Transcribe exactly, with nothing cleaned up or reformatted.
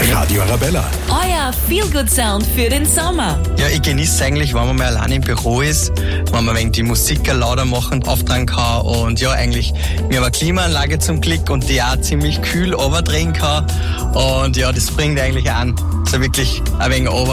Radio Arabella. Euer Feel-Good-Sound für den Sommer. Ja, ich genieße es eigentlich, wenn man mal allein im Büro ist, wenn man wegen die Musik lauter machen, auftragen kann und ja, eigentlich, wir haben eine Klimaanlage zum Glück und die auch ziemlich kühl overdrehen kann und ja, das bringt eigentlich an, so wirklich ein wenig runter.